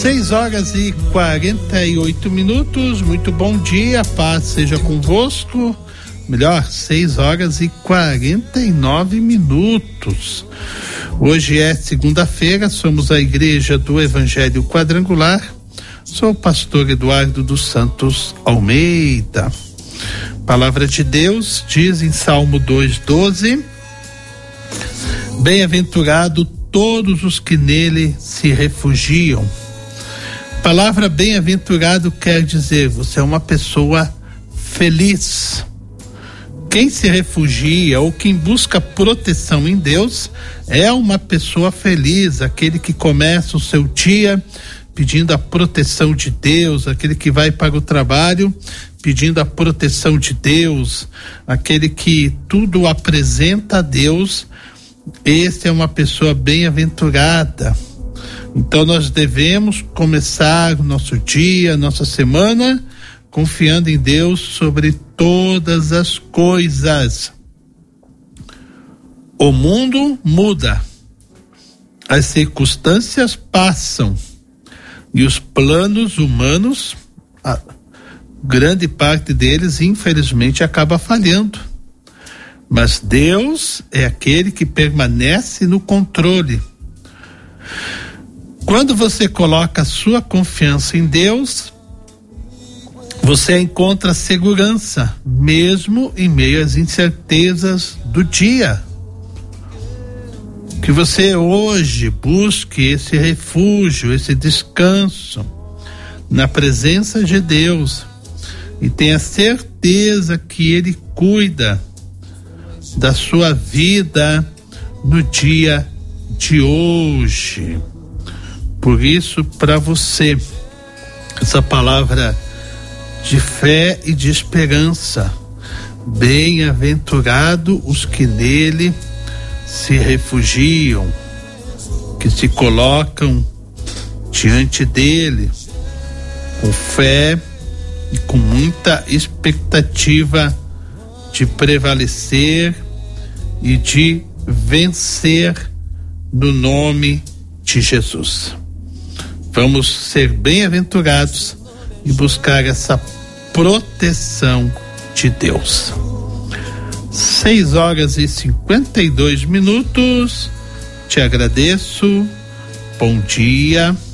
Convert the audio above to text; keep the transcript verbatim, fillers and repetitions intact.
seis horas e quarenta e oito minutos, muito bom dia, paz seja convosco. Melhor, seis horas e quarenta e nove minutos. Hoje é segunda-feira, somos a Igreja do Evangelho Quadrangular. Sou o pastor Eduardo dos Santos Almeida. Palavra de Deus diz em Salmo dois, doze: bem-aventurado todos os que nele se refugiam. Palavra bem-aventurado quer dizer, você é uma pessoa feliz. Quem se refugia ou quem busca proteção em Deus é uma pessoa feliz, aquele que começa o seu dia pedindo a proteção de Deus, aquele que vai para o trabalho pedindo a proteção de Deus, aquele que tudo apresenta a Deus. Esse é uma pessoa bem-aventurada. Então nós devemos começar o nosso dia, nossa semana, confiando em Deus sobre todas as coisas. O mundo muda, as circunstâncias passam e os planos humanos, a grande parte deles, infelizmente, acaba falhando. Mas Deus é aquele que permanece no controle. Quando você coloca a sua confiança em Deus, você encontra segurança, mesmo em meio às incertezas do dia. Que você hoje busque esse refúgio, esse descanso na presença de Deus e tenha certeza que Ele cuida da sua vida no dia de hoje. Por isso, para você, essa palavra de fé e de esperança: bem-aventurado os que nele se refugiam, que se colocam diante dele com fé e com muita expectativa de prevalecer e de vencer no nome de Jesus. Vamos ser bem-aventurados e buscar essa proteção de Deus. Seis horas e cinquenta e dois minutos. Te agradeço. Bom dia.